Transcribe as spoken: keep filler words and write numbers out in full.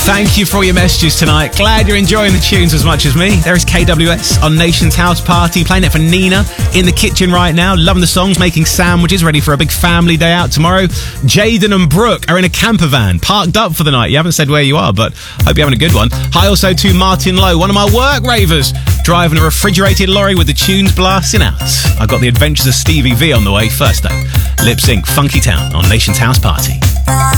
Thank you for all your messages tonight. Glad you're enjoying the tunes as much as me. There is K W S on Nation's House Party, playing it for Nina in the kitchen right now. Loving the songs, making sandwiches, ready for a big family day out tomorrow. Jaden and Brooke are in a camper van, parked up for the night. You haven't said where you are, but hope you're having a good one. Hi also to Martin Lowe, one of my work ravers, driving a refrigerated lorry with the tunes blasting out. I've got the Adventures of Stevie V on the way first though. Lip Sync, Funky Town on Nation's House Party.